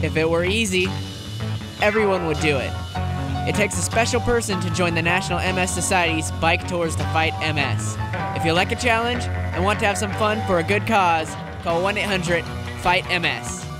If it were easy, everyone would do it. It takes a special person to join the National MS Society's Bike Tours to Fight MS. If you like a challenge and want to have some fun for a good cause, call 1-800-FIGHT-MS.